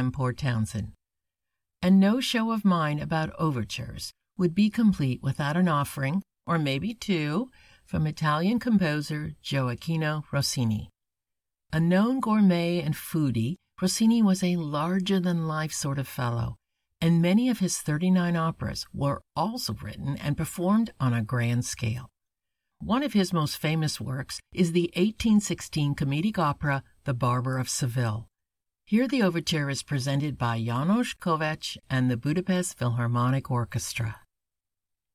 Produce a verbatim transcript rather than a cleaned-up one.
M. Port Townsend. And no show of mine about overtures would be complete without an offering, or maybe two, from Italian composer Gioacchino Rossini. A known gourmet and foodie, Rossini was a larger-than-life sort of fellow, and many of his thirty-nine operas were also written and performed on a grand scale. One of his most famous works is the eighteen sixteen comedic opera The Barber of Seville. Here the overture is presented by János Kovács and the Budapest Philharmonic Orchestra.